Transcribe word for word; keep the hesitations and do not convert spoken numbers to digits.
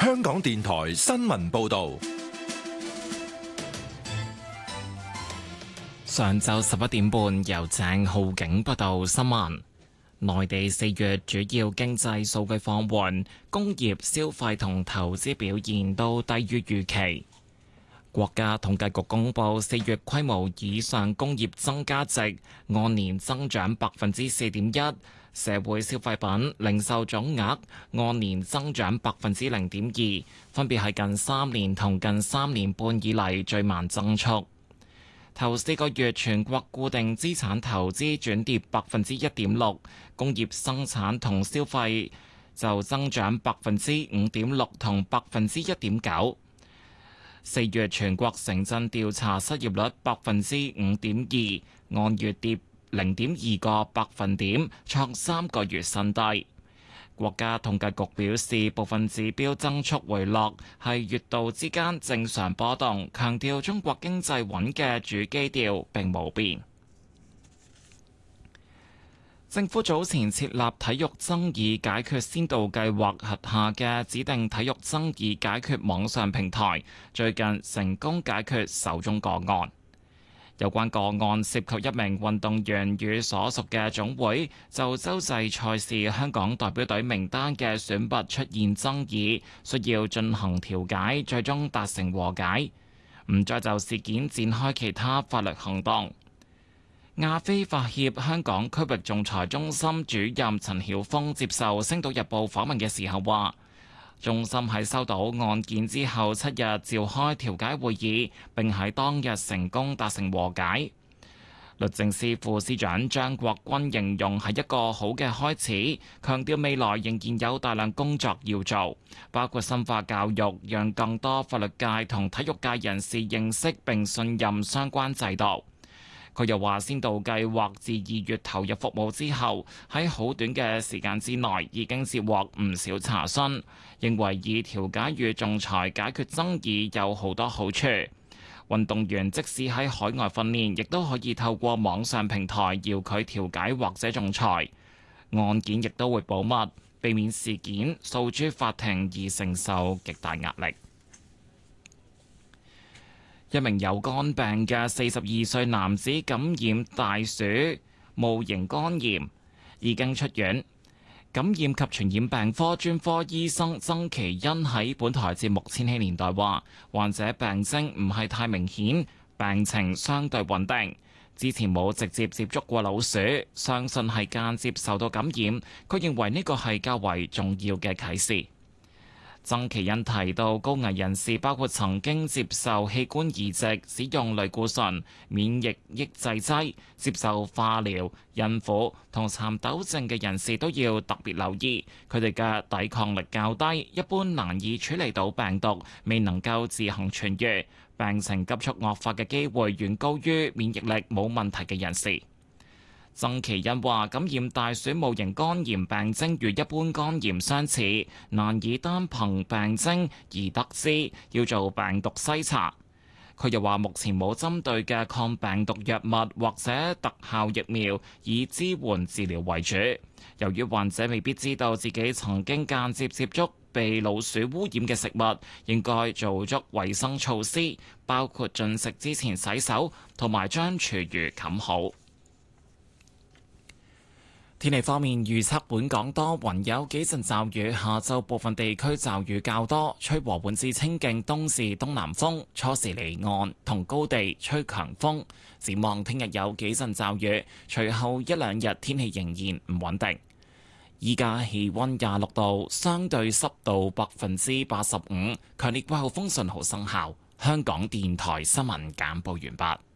香港電台新聞報道。 上晝十一點半，由鄭浩景報道新聞。內地四月主要經濟數據放緩，工業消費同投資表現都低於預期。國家統計局公布四月規模以上工業增加值按年增長百分之四點一，社會消費品零售總額按年增長百分之零點二，分別係近三年同近三年半以嚟最慢增速。頭四個月全國固定資產投資轉跌百分之一點六，工業生產同消費就增長百分之五點六同百分之一點九。四月全國城鎮調查失業率百分之五點二，按月跌零點二個百分點，創三個月新低。國家統計局表示，部分指標增速回落係月度之間正常波動，強調中國經濟穩嘅主基調並冇變。政府早前設立體育爭議解決先導計劃轄下嘅指定體育爭議解決網上平台，最近成功解決首宗個案。有關個案涉及一名運動員與所屬嘅總會就洲際賽事香港代表隊名單嘅選拔出現爭議，需要進行調解，最終達成和解，唔再就事件展開其他法律行動。亞非法協香港區域仲裁中心主任陳曉峰接受《星島日報》訪問嘅時候話，中心喺收到案件之後七日召開調解會議，並喺當日成功達成和解。律政司副司長張國軍形容係一個好嘅開始，強調未來仍然有大量工作要做，包括深化教育，讓更多法律界同體育界人士認識並信任相關制度。佢又話，先導計劃自二月投入服務之後，喺好短嘅時間之內已經接獲唔少查詢，認為以調解與仲裁解決爭議有好多好處。運動員即使喺海外訓練，亦都可以透過網上平台遙距調解或者仲裁，案件亦都會保密，避免事件訴諸法庭而承受極大壓力。一名有肝病嘅四十二歲男子感染大鼠戊型肝炎，已經出院。感染及傳染病科專科醫生曾其恩喺本台節目《千禧年代》話，患者病徵唔係太明顯，病情相對穩定，之前冇直接接觸過老鼠，相信係間接受到感染。佢認為呢個係較為重要嘅啟示。曾其恩提到，高危人士包括曾經接受器官移植、使用類固醇、免疫抑制劑、接受化療、孕婦同蠶豆症嘅人士都要特別留意，佢哋嘅抵抗力較低，一般難以處理到病毒，未能夠自行痊癒，病情急速惡化嘅機會遠高於免疫力冇問題嘅人士。曾其恩話：感染大鼠戊型肝炎病徵與一般肝炎相似，難以單憑病徵而得知，要做病毒篩查。佢又話：目前冇針對嘅抗病毒藥物或者特效疫苗，以支援治療為主。由於患者未必知道自己曾經間接接觸被老鼠污染嘅食物，應該做足衛生措施，包括進食之前洗手同埋將廚餘冚好。天氣方面，預測本港多雲，有幾陣驟雨，下晝部分地區驟雨較多，吹和緩至清勁東至東南風，初時離岸同高地吹強風。展望聽日有幾陣驟雨，隨後一兩日天氣仍然唔穩定。依家氣溫廿六度，相對濕度百分之八十五，強烈季候風信號生效。香港電台新聞簡報完畢。